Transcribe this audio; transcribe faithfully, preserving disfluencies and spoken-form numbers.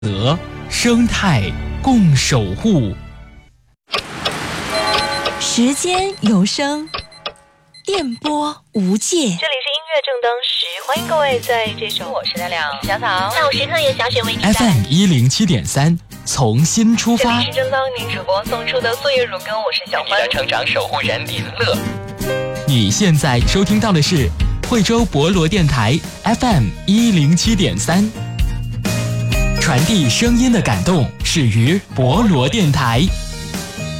德生态共守护。 时间有声，电波无界。这里是音乐正当时，欢迎各位在这首我是亮亮小草下午时刻有小雪为您带来 F M 一零七点三，从新出发。 这里是正当您主播送出的岁月如歌，我是小欢。 成长守护人林乐。 你现在收听到的是惠州博罗电台 F M 一零七点三，传递声音的感动始于博罗电台。